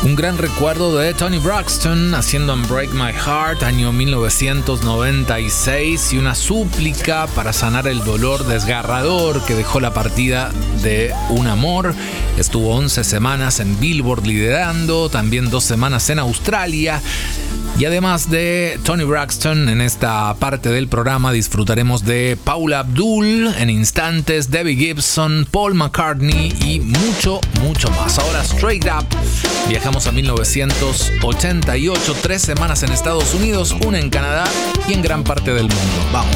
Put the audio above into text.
Un gran recuerdo de Toni Braxton haciendo Unbreak My Heart, año 1996, y una súplica para sanar el dolor desgarrador que dejó la partida de un amor. Estuvo 11 semanas en Billboard liderando, también 2 semanas en Australia. Y además de Toni Braxton, en esta parte del programa disfrutaremos de Paula Abdul en instantes, Debbie Gibson, Paul McCartney y mucho, mucho más. Ahora Straight Up, viajamos a 1988, 3 semanas en Estados Unidos, 1 en Canadá y en gran parte del mundo. Vamos.